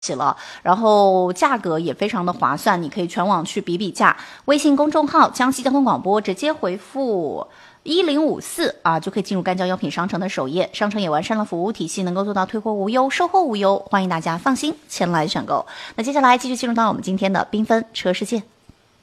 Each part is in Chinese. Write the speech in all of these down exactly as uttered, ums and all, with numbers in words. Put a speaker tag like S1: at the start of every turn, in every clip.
S1: 起了，然后价格也非常的划算，你可以全网去比比价。微信公众号江西交通广播，直接回复一零五四啊，就可以进入干胶药品商城的首页。商城也完善了服务体系，能够做到退货无忧、售后无忧，欢迎大家放心前来选购。那接下来继续进入到我们今天的缤纷车世界。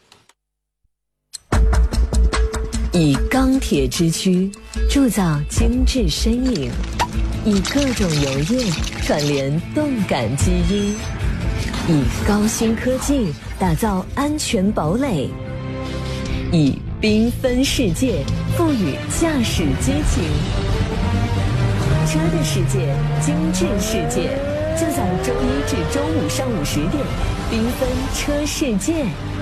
S2: 以钢铁之躯铸造精致身影，以各种油液串联动感基因，以高新科技打造安全堡垒，以缤纷世界赋予驾驶激情。车的世界，精致世界，就在周一至周五上午十点，缤纷车世界。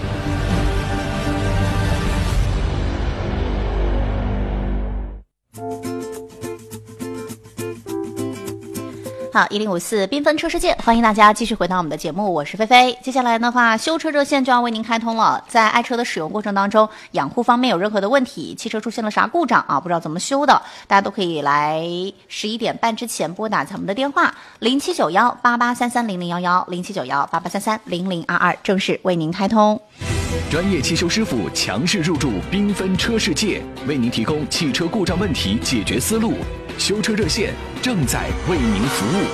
S1: 好，一零五四缤纷车世界，欢迎大家继续回到我们的节目，我是菲菲。接下来的话，修车热线就要为您开通了。在爱车的使用过程当中，养护方面有任何的问题，汽车出现了啥故障啊，不知道怎么修的，大家都可以来十一点半之前拨打咱们的电话零七九幺八八三三零零幺幺零七九幺八八三三零零二二，正式为您开通。
S3: 专业汽修师傅强势入驻缤纷车世界，为您提供汽车故障问题解决思路。修车热线正在为您服务。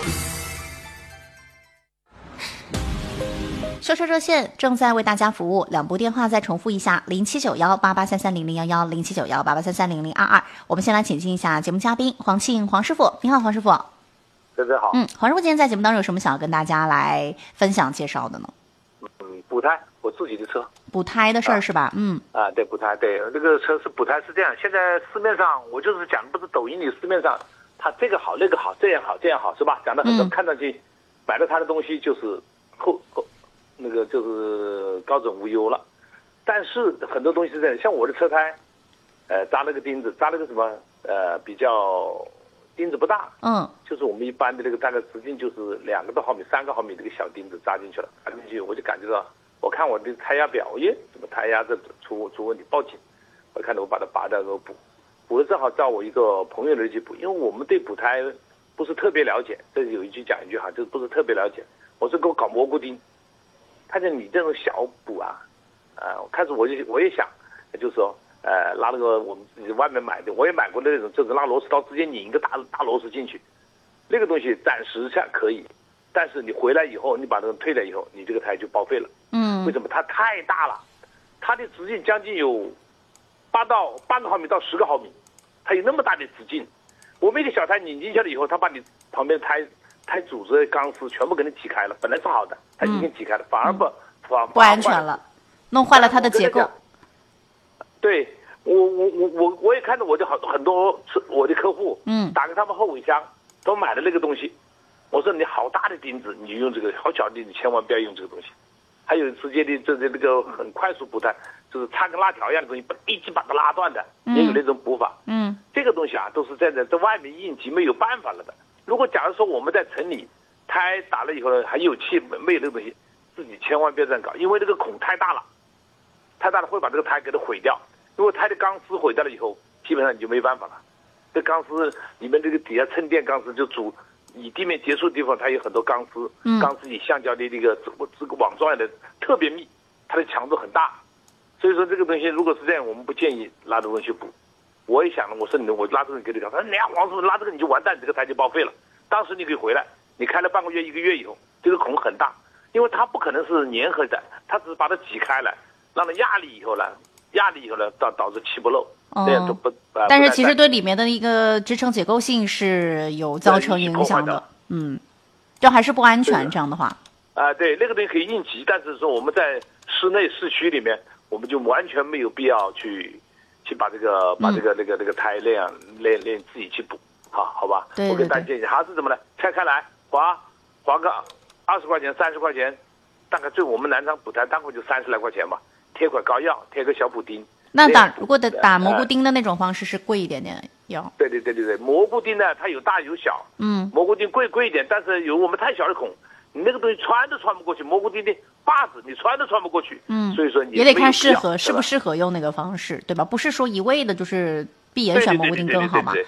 S1: 修车热线正在为大家服务，两部电话再重复一下：零七九幺八八三三零零幺幺，零七九幺八八三三零零二二。我们先来请进一下节目嘉宾黄庆黄师傅，你好，黄师傅。
S4: 大家好。
S1: 嗯，黄师傅今天在节目当中有什么想要跟大家来分享介绍的呢？
S4: 嗯，补胎，我自己的车。
S1: 补胎的事儿、啊、是吧？嗯。
S4: 啊，对，补胎，对，这个车是补胎是这样。现在市面上，我就是讲，不是抖音里市面上，它这个好那个好，这样好这样好，是吧？讲的很多，嗯、看上去买了它的东西就是后后那个就是高枕无忧了。但是很多东西是这样，像我的车胎，呃，扎了个钉子，扎了个什么呃比较钉子不大，
S1: 嗯，就是
S4: 我们一般的那个大概直径就是两个多毫米、三个毫米这个小钉子扎进去了，扎进去我就感觉到。我看我的胎压表，耶，怎么胎压这出出问题，报警。我看到我把它拔掉，给我补，补了正好找我一个朋友的去补，因为我们对补胎不是特别了解。这有一句讲一句哈，就是不是特别了解。我说给我搞蘑菇钉，他说你这种小补啊，呃，开始我就我也想，就是说，呃，拉那个我们自己外面买的，我也买过的那种，就是拉螺丝刀直接拧一个大大螺丝进去，那个东西暂时下可以。但是你回来以后，你把这个退了以后，你这个胎就报废了。
S1: 嗯，
S4: 为什么？它太大了，它的直径将近有八到八个毫米到十个毫米，它有那么大的直径。我们一个小胎拧进去了以后，它把你旁边胎胎组织钢丝全部给你挤开了，本来是好的，它已经挤开了，嗯、反而不反
S1: 不安全了，弄坏了它的结构。
S4: 对我我我我我也看到我的好很多我的客户，嗯，打开他们后尾箱都买了那个东西。我说你好大的钉子，你用这个好小的钉子，千万不要用这个东西。还有直接的这这那个很快速补胎，就是插根拉条一样的东西，一直把它拉断的，也有那种补法。
S1: 嗯，
S4: 这个东西啊，都是在在在外面应急没有办法了的。如果假如说我们在城里，胎打了以后呢，还有气没有那个东西，自己千万不要这样搞，因为这个孔太大了，太大了会把这个胎给它毁掉。如果胎的钢丝毁掉了以后，基本上你就没办法了。这钢丝里面这个底下衬垫钢丝就主。以地面接触的地方，它有很多钢丝，嗯、钢丝与橡胶的这个这个网状的特别密，它的强度很大，所以说这个东西如果是这样，我们不建议拉这个东西补。我也想了，我说你我拉这个给你搞，他说你呀黄师傅拉这个你就完蛋，你这个胎就报废了。当时你可以回来，你开了半个月一个月以后，这个孔很大，因为它不可能是粘合的，它只是把它挤开了，让它压力以后呢，压力以后呢导导致气不漏。
S1: 哦、
S4: 这样都不、呃、
S1: 但是其实对里面的一个支撑结构性是有造成影响的，嗯，这还是不安全。这样的话，
S4: 啊、呃，对，那个东西可以应急，但是说我们在室内市区里面，我们就完全没有必要去去把这个把这个、嗯、那个那个胎那样练练自己去补，好好吧？
S1: 对对对，
S4: 我跟大家建议，还是怎么呢？拆开来划划个二十块钱、三十块钱，大概对我们南昌补胎大概就三十来块钱吧，贴块膏药，贴个小补丁。
S1: 那打如果的打蘑菇钉的那种方式是贵一点点，要
S4: 对对对对对，蘑菇钉呢它有大有小，嗯，蘑菇钉贵贵一点，但是有我们太小的孔，你那个东西穿都穿不过去，蘑菇钉的把子你穿都穿不过去，嗯，所以说你
S1: 也得看适合适不适合用那个方式，对吧？不是说一味的就是闭眼选蘑菇钉更好嘛。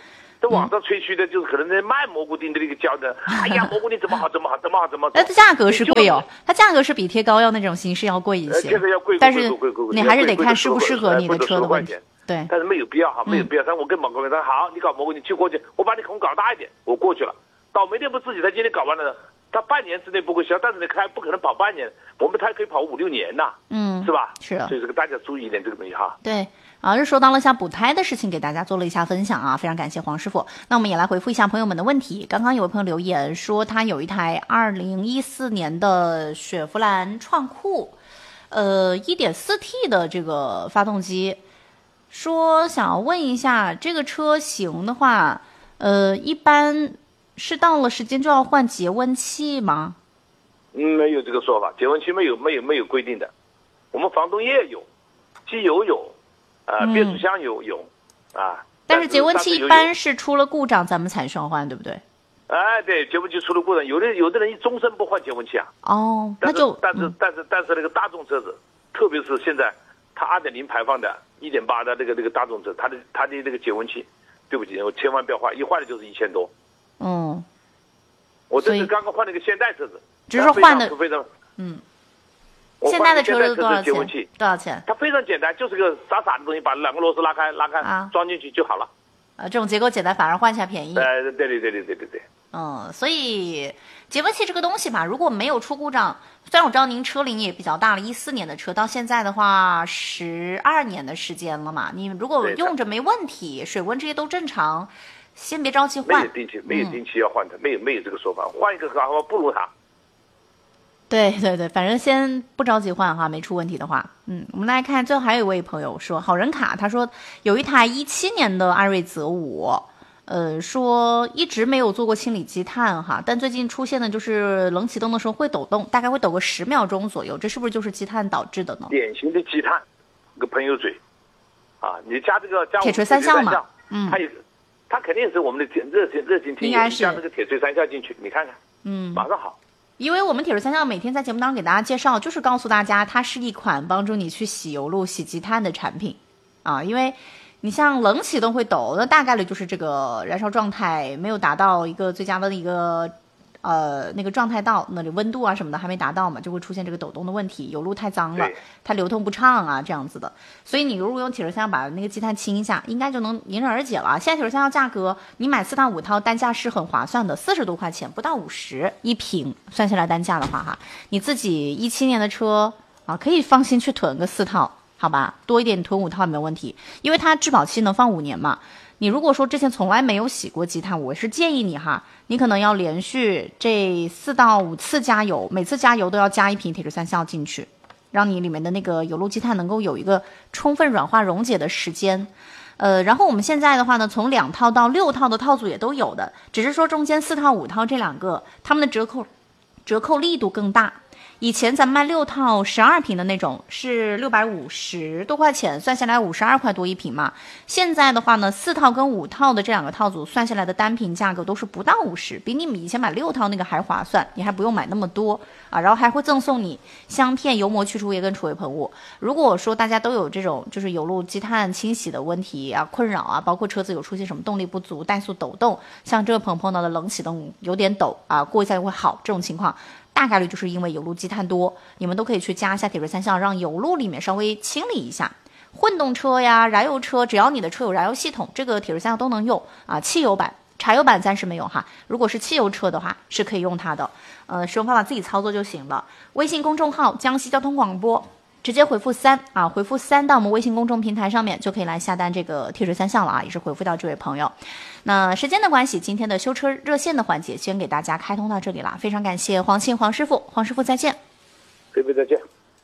S4: 在网上吹嘘的就是可能在卖蘑菇丁的那个胶的，哎呀，蘑菇丁怎么好怎么好怎么好怎么好。
S1: 那它价格是贵哦，它价格是比贴膏药那种形式要贵一些，
S4: 这个要贵，
S1: 但是你还是得看适不适合你的车的问题。对，
S4: 但是没有必要哈，没有必要。但我跟某个人说，好，你搞蘑菇丁去过去，我把你孔搞大一点，我过去了。倒霉的不自己，他今天搞完了，他半年之内不会销，但是你开不可能跑半年，我们他可以跑五六年呐，嗯，是吧？
S1: 是，
S4: 所以这个大家注意一点这个东西哈。
S1: 对。啊，是说到了像补胎的事情，给大家做了一下分享啊，非常感谢黄师傅。那我们也来回复一下朋友们的问题。刚刚有位朋友留言说，他有一台二零一四年的雪佛兰创酷，呃 一点四 T 的这个发动机，说想要问一下，这个车型的话，呃，一般是到了时间就要换节温器吗？
S4: 嗯，没有这个说法，节温器没有没有没有规定的，我们防冻液有，机油有。呃，变速箱有有，啊，
S1: 但是节温器一般是出了故障咱们才需要换，对不对？
S4: 哎，对，节温器出了故障，有的有的人一终身不换节温器啊。
S1: 哦，那就
S4: 但是但是但是那个大众车子，特别是现在它二点零排放的、一点八的那个那个大众车，它的它的那个节温器，对不起，我千万不要换，一换的就是一千多。嗯，我这是刚刚换了一个现代车子，
S1: 只是换的
S4: 非常
S1: 嗯。现在的车子多少钱？多少钱？
S4: 它非常简单，就是个傻傻的东西，把两个螺丝拉开，拉开，啊、装进去就好了。
S1: 呃，这种结构简单，反而换起来便宜。
S4: 呃，对对对对对对对。
S1: 嗯，所以节温器这个东西吧，如果没有出故障，虽然我知道您车龄也比较大了，一四年的车到现在的话十二年的时间了嘛，你如果用着没问题，水温这些都正常，先别着急换。
S4: 没有定期，没有定期要换的，嗯、没有没有这个说法，换一个好不如它。
S1: 对对对，反正先不着急换哈，没出问题的话，嗯，我们来看，最后还有一位朋友说，好人卡，他说有一台一七年的艾瑞泽五，呃，说一直没有做过清理积碳哈，但最近出现的就是冷启动的时候会抖动，大概会抖个十秒钟左右，这是不是就是积碳导致的呢？
S4: 典型的积碳，个朋友嘴，啊，你加这个加
S1: 铁锤三效嘛，
S4: 嗯，它有，它肯定是我们的热心热心听友加那个铁锤三效进去，你看看，嗯，马上好。
S1: 因为我们铁锤三效每天在节目当中给大家介绍，就是告诉大家它是一款帮助你去洗油路、洗积碳的产品啊。因为你像冷启动会抖，那大概率就是这个燃烧状态没有达到一个最佳的一个呃那个状态到那里，温度啊什么的还没达到嘛，就会出现这个抖动的问题，油路太脏了，它流通不畅啊这样子的。所以你如果用铁锤三效把那个积碳清一下，应该就能迎刃而解了。现在铁锤三效价格，你买四套五套单价是很划算的，四十多块钱，不到五十一瓶，算下来单价的话哈，你自己一七年的车啊，可以放心去囤个四套，好吧，多一点囤五套没问题，因为它质保期能放五年嘛。你如果说之前从来没有洗过积碳，我是建议你哈，你可能要连续这四到五次加油，每次加油都要加一瓶铁锤三效进去，让你里面的那个油路积碳能够有一个充分软化溶解的时间。呃，然后我们现在的话呢，从两套到六套的套组也都有的，只是说中间四套五套这两个，他们的折扣折扣力度更大。以前咱们卖六套十二瓶的那种是六百五十多块钱，算下来五十二块多一瓶嘛。现在的话呢，四套跟五套的这两个套组算下来的单瓶价格都是不到五十，比你们以前买六套那个还划算，你还不用买那么多啊，然后还会赠送你香片、油膜去除液跟除味喷雾。如果说大家都有这种就是油路积碳清洗的问题啊、困扰啊，包括车子有出现什么动力不足、怠速抖动，像这个朋友碰到的冷启动有点抖啊，过一下就会好这种情况。大概率就是因为油路积碳多，你们都可以去加一下铁锤三效，让油路里面稍微清理一下。混动车呀、燃油车，只要你的车有燃油系统，这个铁锤三效都能用啊。汽油版、柴油版暂时没有哈，如果是汽油车的话，是可以用它的。呃，使用方法自己操作就行了。微信公众号江西交通广播，直接回复三啊，回复三到我们微信公众平台上面就可以来下单这个铁锤三效了啊，也是回复到这位朋友。那时间的关系，今天的修车热线的环节先给大家开通到这里了，非常感谢黄庆黄师傅，黄师傅再见。
S4: 菲菲再见。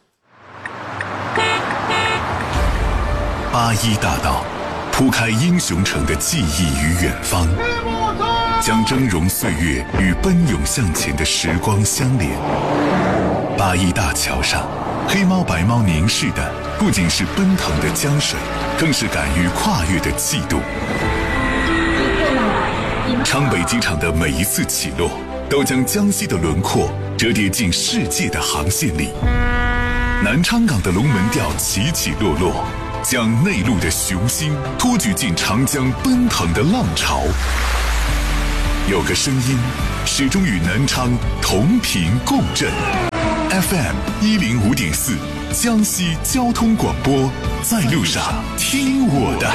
S5: 八一大道铺开英雄城的记忆与远方，将峥嵘岁月与奔涌向前的时光相连。八一大桥上，黑猫白猫凝视的不仅是奔腾的江水，更是敢于跨越的气度。昌北机场的每一次起落，都将江西的轮廓折叠进世界的航线里。南昌港的龙门吊起起落落， 将内陆的雄心托举进长江奔腾的浪潮。有个声音始终与南昌同频共振 ，F M 一零五点四，江西交通广播，在路上听我的。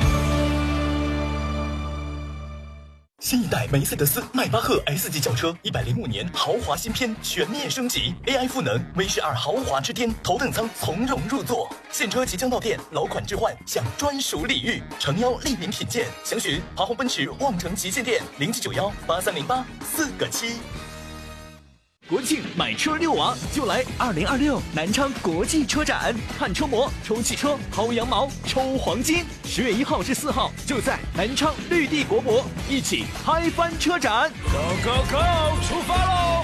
S6: 新一代梅赛德斯迈巴赫 S 级轿车，一百零五年豪华新篇全面升级 ，A I 赋能 V 十二豪华之巅，头等舱从容入座。现车即将到店，老款置换享专属礼遇，诚邀莅临品鉴。详询华宏奔驰望城旗舰店零七九幺八三零八四个七。
S3: 国庆买车六王就来二零二六南昌国际车展，看车模、抽汽车、薅羊毛、抽黄金。十月一号至四号就在南昌绿地国博，一起嗨翻车展 ！Go Go Go， 出发喽！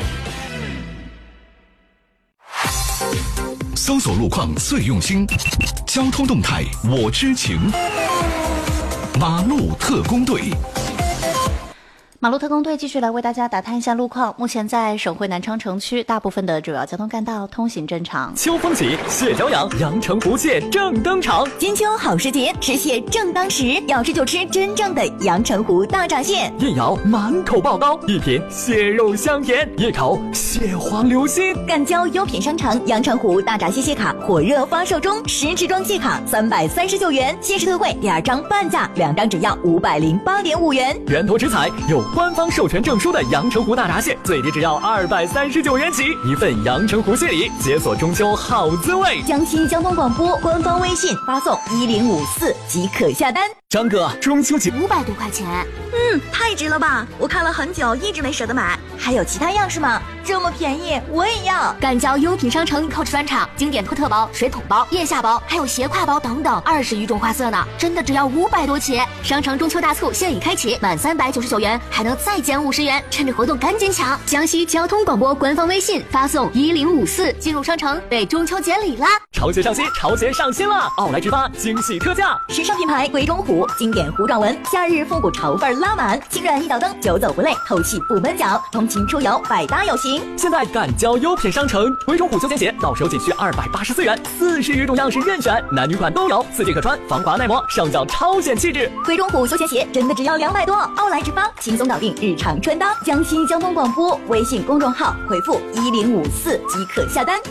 S5: 搜索路况最用心，交通动态我知情。马路特工队。
S1: 马路特工队继续来为大家打探一下路况。目前在省会南昌城区，大部分的主要交通干道通行正常。
S7: 秋风起，蟹脚痒，阳澄湖蟹正登场。
S8: 金秋好时节，吃蟹正当时，要吃就吃真正的阳澄湖大闸蟹。
S7: 一咬满口爆膏，一品蟹肉香甜，一口蟹黄流心。
S8: 赣交优品商城阳澄湖大闸蟹蟹卡火热发售中，十支装蟹卡三百三十九元，限时特惠，第二张半价，两张只要五百零八点五元。
S7: 源头直采有官方授权证书的阳澄湖大闸蟹，最低只要二百三十九元起，一份阳澄湖蟹礼，解锁中秋好滋味。
S8: 江西交通广播官方微信发送一零五四即可下单。
S7: 张哥，中秋节
S8: 五百多块钱，嗯，太值了吧！我看了很久，一直没舍得买。还有其他样式吗？这么便宜，我也要。赣交优品商城 Coach 专场经典托特包、水桶包、腋下包，还有斜挎包等等，二十余种花色呢，真的只要五百多起。商城中秋大促现已开启，满三百九十九元还能再减五十元，趁着活动赶紧抢！江西交通广播官方微信发送一零五四进入商城，备中秋节礼啦！
S7: 潮鞋上新，潮鞋上新了！奥莱之发惊喜特价，
S8: 时尚品牌鬼冢虎经典糊状纹，夏日复古潮范拉满，轻软一脚蹬，久走不累，透气不闷脚，通勤出游百搭有型。
S7: 现在赣交优品商城，鬼冢虎休闲鞋到手仅需二百八十四元，四十余种样式任选，男女款都有，四季可穿，防滑耐磨，上脚超显气质。
S8: 鬼冢虎休闲鞋真的只要两百多，奥莱之发轻松搞定日常穿搭。江西交通广播微信公众号回复一零五四即可下单。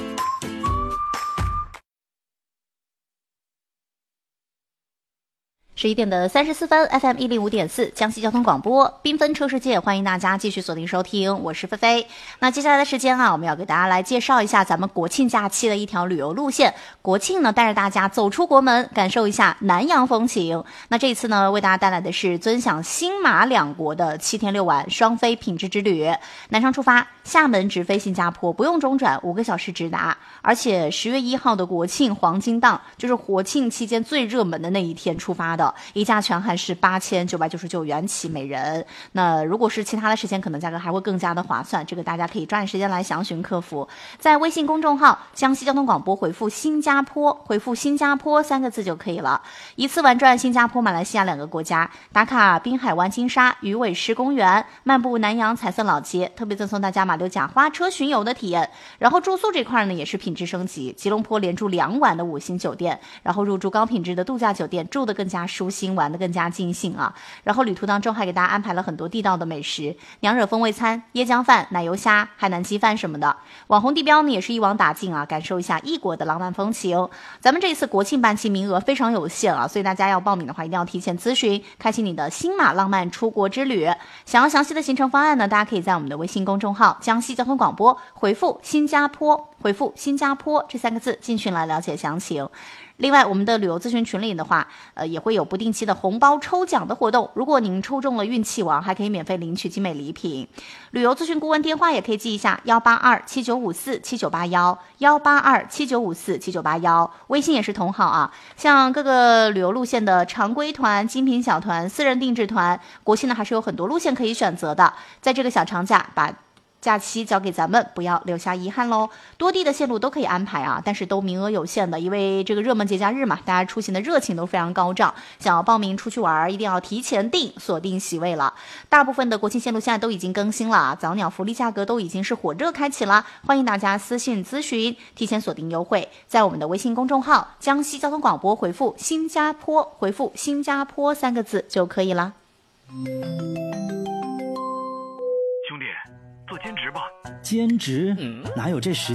S1: 十一点的三十四分 ，F M 一零五点四，江西交通广播，缤纷车世界，欢迎大家继续锁定收听，我是菲菲。那接下来的时间啊，我们要给大家来介绍一下咱们国庆假期的一条旅游路线。国庆呢，带着大家走出国门，感受一下南洋风情。那这一次呢，为大家带来的是尊享新马两国的七天六晚双飞品质之旅。南昌出发，厦门直飞新加坡，不用中转，五个小时直达。而且十月一号的国庆黄金档，就是国庆期间最热门的那一天出发的。一价全含是八千九百九十九元起每人，那如果是其他的时间，可能价格还会更加的划算，这个大家可以抓紧时间来详询客服，在微信公众号江西交通广播回复新加坡，回复新加坡三个字就可以了，一次玩转新加坡、马来西亚两个国家，打卡滨海湾金沙、鱼尾狮公园，漫步南洋彩色老街，特别赠送大家马六甲花车巡游的体验。然后住宿这块呢也是品质升级，吉隆坡连住两晚的五星酒店，然后入住高品质的度假酒店，住得更加舒心，玩得更加尽兴啊！然后旅途当中还给大家安排了很多地道的美食，娘惹风味餐、椰浆饭、奶油虾、海南鸡饭什么的。网红地标呢也是一网打尽啊，感受一下异国的浪漫风情。咱们这一次国庆办期名额非常有限啊，所以大家要报名的话一定要提前咨询，开启你的新马浪漫出国之旅。想要详细的行程方案呢，大家可以在我们的微信公众号江西交通广播回复新加坡，回复新加坡这三个字进群来了解详情。另外，我们的旅游咨询群里的话，呃，也会有不定期的红包抽奖的活动。如果您抽中了运气王，还可以免费领取精美礼品。旅游咨询顾问电话也可以记一下：幺八二七九五四七九八幺，幺八二七九五四七九八幺。微信也是同号啊。像各个旅游路线的常规团、精品小团、私人定制团，国庆呢还是有很多路线可以选择的。在这个小长假，把假期交给咱们，不要留下遗憾喽。多地的线路都可以安排啊，但是都名额有限的，因为这个热门节假日嘛，大家出行的热情都非常高涨，想要报名出去玩一定要提前订，锁定席位了。大部分的国庆线路现在都已经更新了，早鸟福利价格都已经是火热开启了，欢迎大家私信咨询，提前锁定优惠，在我们的微信公众号江西交通广播回复新加坡，回复新加坡三个字就可以了。
S9: 兄弟，做兼职吧。
S10: 兼职？哪有这时